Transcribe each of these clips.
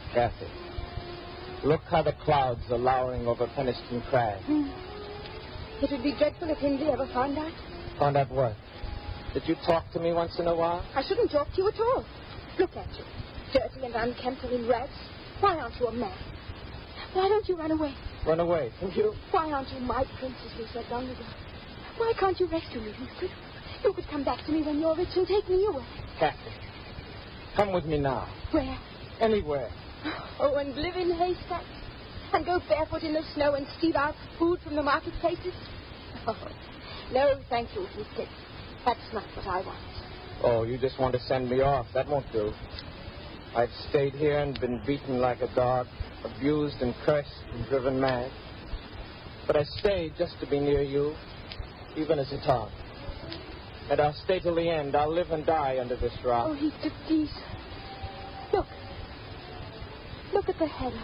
Kathy, look how the clouds are lowering over Penistone Crag. It would be dreadful if Hindley ever found out. Found out what? Did you talk to me once in a while? I shouldn't talk to you at all. Look at you. Dirty and unkempt and in rags. Why aren't you a man? Why don't you run away? Run away from you? Why aren't you my princess, you said long ago? Why can't you rescue me, Heathcliff? You could come back to me when you're rich and take me away. Kathy, come with me now. Where? Anywhere. Oh, and live in haystacks? And go barefoot in the snow and steal out food from the marketplaces? Oh, no, thank you, Heathcliff. That's not what I want. Oh, you just want to send me off. That won't do. I've stayed here and been beaten like a dog, abused and cursed and driven mad. But I stayed just to be near you, even as a dog. And I'll stay till the end. I'll live and die under this rock. Oh, Heathcliff, please. Look. Look at the heather.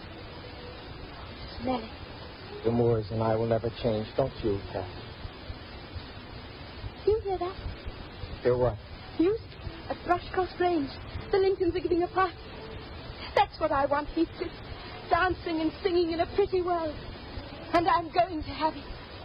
Smell it. The Moors and I will never change, don't you, Kathy? You hear that? Hear what? Music at Thrushcross Grange. The Lintons are giving a party. That's what I want, Heathcliff. Dancing and singing in a pretty world. And I'm going to have it.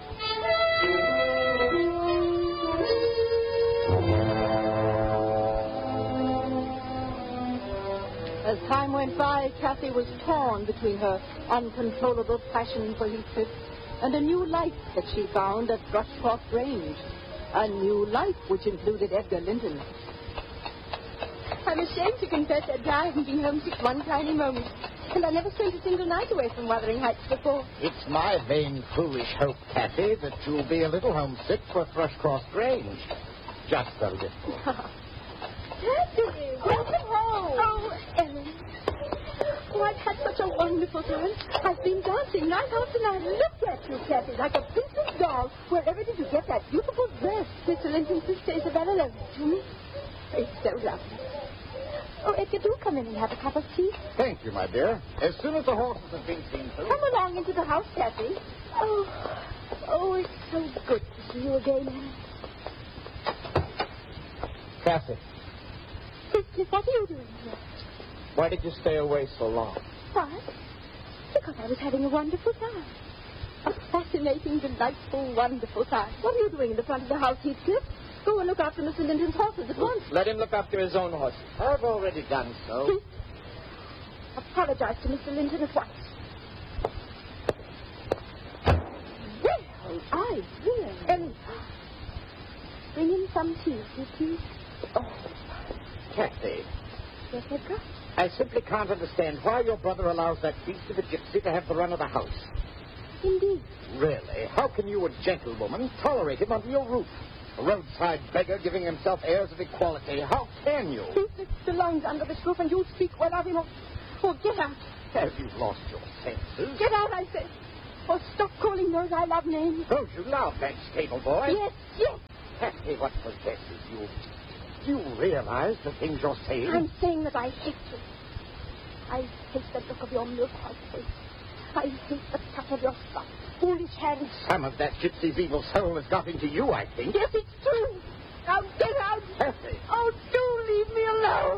As time went by, Kathy was torn between her uncontrollable passion for Heathcliff and a new life that she found at Thrushcross Grange. A new life which included Edgar Linton. I'm ashamed to confess, Edgar, I haven't been homesick one tiny moment. And I never spent a single night away from Wuthering Heights before. It's my vain, foolish hope, Kathy, that you'll be a little homesick for Thrushcross Grange. Just a little. Kathy, welcome home. Oh, Ellen. Oh, I've had such a wonderful time. I've been dancing night after night. Look at you, Kathy, like a princess doll. Wherever did you get that beautiful dress? Mr. Linton's sister Isabella loaned it to me. It's so lovely. Oh, Edgar, do come in and have a cup of tea. Thank you, my dear. As soon as the horses have been seen to. Come along into the house, Kathy. Oh, it's so good to see you again, Ellen. Kathy, Heathcliff, what are you doing here? why did you stay away so long? Why? Because I was having a wonderful time. A fascinating, delightful, wonderful time. What are you doing in the front of the house, Heathcliff? Go and look after Mr. Linton's horses at once. Let him look after his own horses. I've already done so. Please. Apologize to Mr. Linton at once. Well, I will. And bring in some tea, please. Oh, Kathy, Yes, Edgar? I simply can't understand why your brother allows that beast of a gypsy to have the run of the house. Indeed. Really? How can you, a gentlewoman, tolerate him under your roof? A roadside beggar giving himself airs of equality. How can you? Heathcliff belongs under this roof, and you speak well of him, or get out. Have you lost your senses? Get out, I say. Or stop calling those I love names. Don't you love that stable boy? Yes. Kathy, what possesses you? Do you realize the things you're saying? I'm saying that I hate you. I hate the look of your milk-white face. I hate the touch of your soft, foolish hands. Some of that gypsy's evil soul has got into you, I think. Yes, it's true. Now get out. Kathy. Oh, do leave me alone.